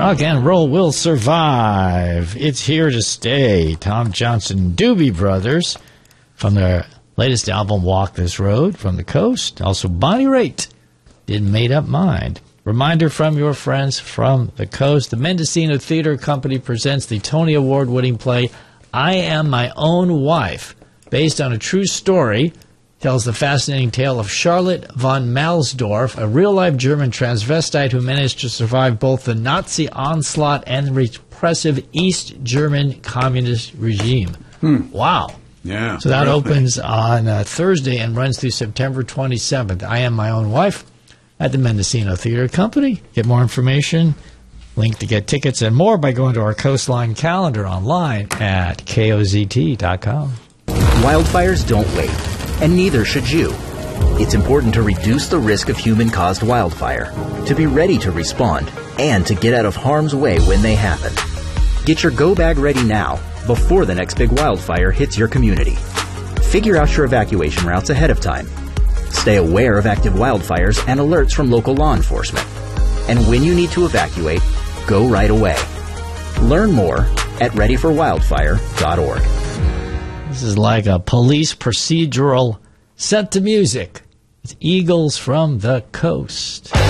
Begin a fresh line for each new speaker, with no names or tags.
Rock and roll will survive. It's here to stay. Tom Johnson, Doobie Brothers, from their latest album, Walk This Road, from the coast. Also, Bonnie Raitt did Made Up Mind. Reminder from your friends from the coast. The Mendocino Theater Company presents the Tony Award-winning play, I Am My Own Wife, based on a true story. Tells the fascinating tale of Charlotte von Malsdorf, a real-life German transvestite who managed to survive both the Nazi onslaught and the repressive East German communist regime. Wow.
Yeah.
So that opens on Thursday and runs through September 27th. I Am My Own Wife at the Mendocino Theater Company. Get more information, link to get tickets and more by going to our Coastline calendar online at kozt.com.
Wildfires don't wait, and neither should you. It's important to reduce the risk of human-caused wildfire, to be ready to respond, and to get out of harm's way when they happen. Get your go bag ready now, before the next big wildfire hits your community. Figure out your evacuation routes ahead of time. Stay aware of active wildfires and alerts from local law enforcement. And when you need to evacuate, go right away. Learn more at readyforwildfire.org.
This is like a police procedural set to music. It's Eagles from the Coast.